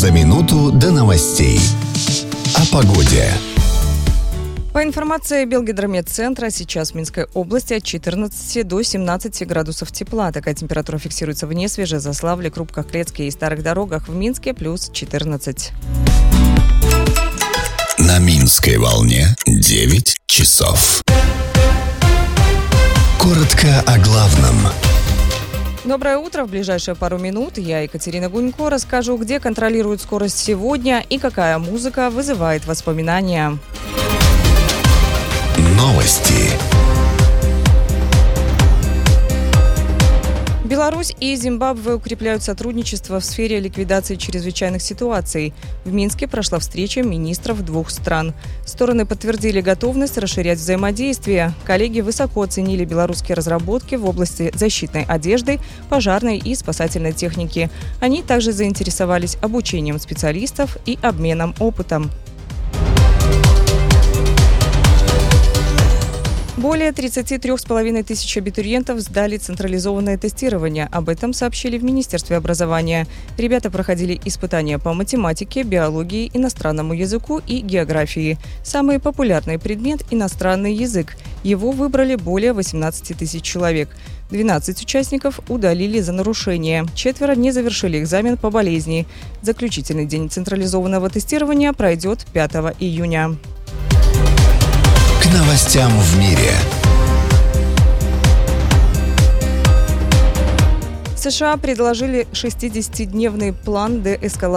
За минуту до новостей. О погоде. По информации Белгидромедцентра, сейчас в Минской области от 14 до 17 градусов тепла. Такая температура фиксируется в Несвеже, Заславле, Крупках, Клецке и Старых Дорогах. В Минске плюс 14. На Минской волне 9 часов. Коротко о главном. Доброе утро. В ближайшие пару минут я, Екатерина Гунько, расскажу, где контролируют скорость сегодня и какая музыка вызывает воспоминания. Новости. Беларусь и Зимбабве укрепляют сотрудничество в сфере ликвидации чрезвычайных ситуаций. В Минске прошла встреча министров двух стран. Стороны подтвердили готовность расширять взаимодействие. Коллеги высоко оценили белорусские разработки в области защитной одежды, пожарной и спасательной техники. Они также заинтересовались обучением специалистов и обменом опытом. Более 33,5 тысяч абитуриентов сдали централизованное тестирование. Об этом сообщили в Министерстве образования. Ребята проходили испытания по математике, биологии, иностранному языку и географии. Самый популярный предмет – иностранный язык. Его выбрали более 18 тысяч человек. 12 участников удалили за нарушение. 4 не завершили экзамен по болезни. Заключительный день централизованного тестирования пройдет 5 июня. К новостям в мире. США предложили 60-дневный план деэскалации